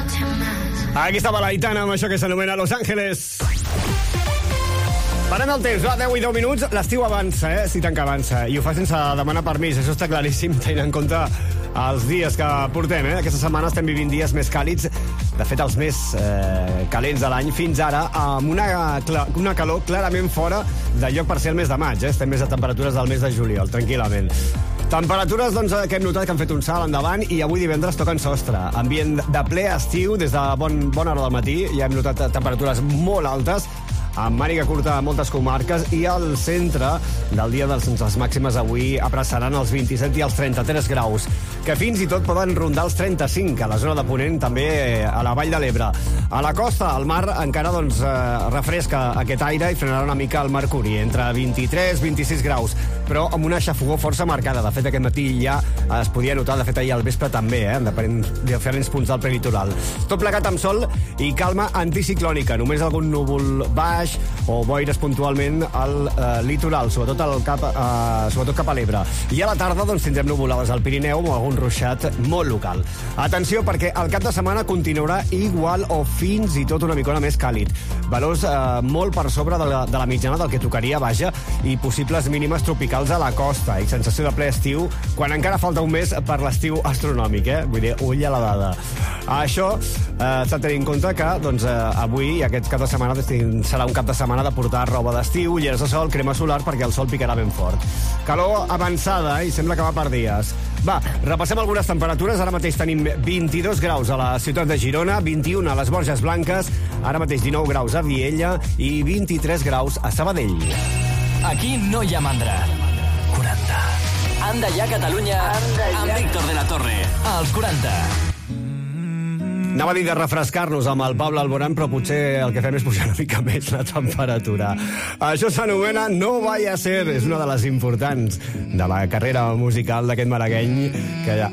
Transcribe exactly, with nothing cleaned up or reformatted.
Aquí estava l'Aitana amb això que s'anomena Los Ángeles. Parem el temps, va, deu i deu minuts. L'estiu avança, eh? Si tant que avança. I ho fa sense demanar permís, això està claríssim, tenint en compte els dies que portem, eh? Aquesta setmana estem vivint dies més càlids, de fet els més eh, calents de l'any fins ara, amb una, una calor clarament fora de lloc per ser el mes de maig, eh? Estem més a temperatures del mes de juliol, tranquil·lament. Temperatures doncs, que hem notat que han fet un salt endavant i avui divendres toquen sostre. Ambient de ple estiu des de bon, bona hora del matí. Ja hem notat temperatures molt altes, amb màniga curta a moltes comarques, i al centre del dia dels les màximes avui apressaran els vint-i-set i els trenta-tres graus, que fins i tot poden rondar els trenta-cinc a la zona de Ponent, també a la Vall de l'Ebre. A la costa, al mar, encara doncs, eh, refresca aquest aire i frenarà una mica el mercuri, entre vint-i-tres i vint-i-sis graus, però amb una xafogor força marcada. De fet, aquest matí ja es podia notar, de fet, ahir al vespre també, eh, en diferents punts del prelitoral. Tot plegat amb sol i calma anticiclònica, només algun núvol baix o boires puntualment al eh, litoral, sobretot, al cap, eh, sobretot cap a l'Ebre. I a la tarda doncs, tindrem nuvolades al Pirineu amb algun ruixat molt local. Atenció, perquè el cap de setmana continuarà igual o fins i tot una micona més càlid. Valors eh, molt per sobre de la, de la mitjana del que tocaria, vaja, i possibles mínimes tropicals a la costa, i sensació de ple estiu, quan encara falta un mes per l'estiu astronòmic, eh? Vull dir, ull a la dada. Això eh, s'ha de tenir en compte que doncs, eh, avui, aquest cap de setmana, serà un cap de setmana de portar roba d'estiu, ulleres de sol, crema solar, perquè el sol picarà ben fort. Calor avançada, eh? I sembla que va per dies. Va, repassem algunes temperatures. Ara mateix tenim vint-i-dos graus a la ciutat de Girona, vint-i-un a les Borges Blanques, ara mateix dinou graus a Viella i vint-i-tres graus a Sabadell. Aquí no hi ha mandra. quaranta. Anda ja Catalunya amb Víctor de la Torre. Als quaranta. Anava a dir de refrescar-nos amb el Pablo Alborán, però potser el que fem és pujar una mica més la temperatura. Això s'anomena No Vaya a Ser, és una de les importants de la carrera musical d'aquest malagueny, que